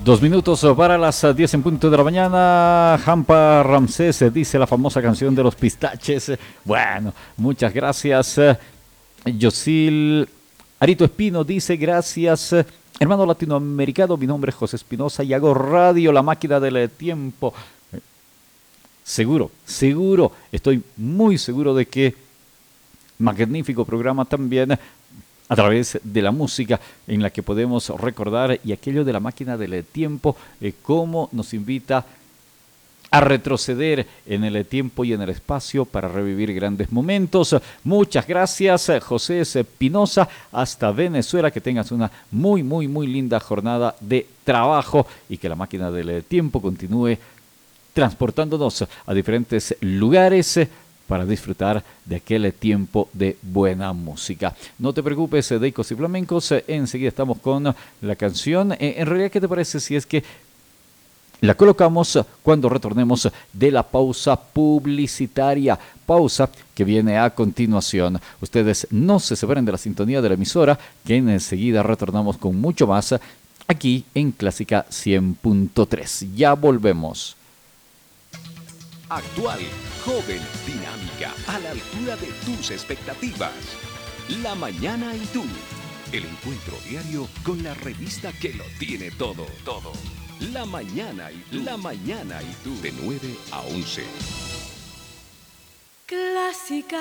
2 minutos para las 10 en punto de la mañana. Hampa Ramsés dice la famosa canción de los pistaches. Bueno, muchas gracias. Yosil Arito Espino dice gracias. Hermano latinoamericano, mi nombre es José Espinosa y hago radio, la máquina del tiempo. Seguro, estoy muy seguro de que magnífico programa también a través de la música en la que podemos recordar y aquello de la máquina del tiempo, cómo nos invita a retroceder en el tiempo y en el espacio para revivir grandes momentos. Muchas gracias, José Espinosa, hasta Venezuela, que tengas una muy linda jornada de trabajo y que la máquina del tiempo continúe transportándonos a diferentes lugares para disfrutar de aquel tiempo de buena música. No te preocupes, Deicos y Flamencos, enseguida estamos con la canción. En realidad, ¿qué te parece si es que la colocamos cuando retornemos de la pausa publicitaria? Pausa que viene a continuación. Ustedes no se separen de la sintonía de la emisora, que enseguida retornamos con mucho más aquí en Clásica 100.3. Ya volvemos. Actual, joven, dinámica, a la altura de tus expectativas. La Mañana y tú. El encuentro diario con la revista que lo tiene todo. La Mañana y tú. La Mañana y tú. De 9 a 11. Clásica.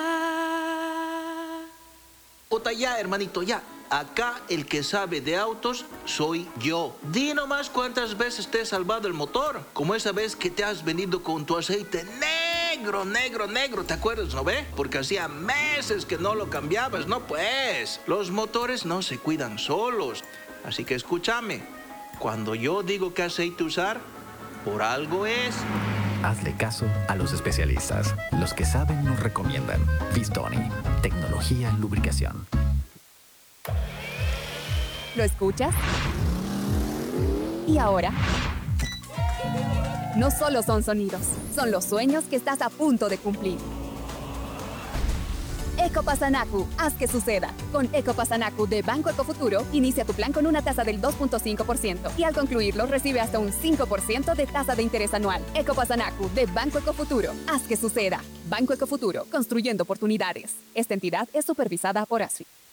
Ota ya, hermanito, ya. Acá el que sabe de autos soy yo. Di nomás cuántas veces te he salvado el motor. Como esa vez que te has venido con tu aceite negro, ¿te acuerdas, no ve? Porque hacía meses que no lo cambiabas, ¿no? Pues, los motores no se cuidan solos. Así que escúchame, cuando yo digo qué aceite usar, por algo es. Hazle caso a los especialistas. Los que saben nos recomiendan. Vistoni, tecnología en lubricación. ¿Lo escuchas? ¿Y ahora? No solo son sonidos, son los sueños que estás a punto de cumplir. Ecopasanacu, haz que suceda. Con Ecopasanacu de Banco Ecofuturo, inicia tu plan con una tasa del 2.5% y al concluirlo recibe hasta un 5% de tasa de interés anual. Ecopasanacu de Banco Ecofuturo, haz que suceda. Banco Ecofuturo, construyendo oportunidades. Esta entidad es supervisada por ASFI.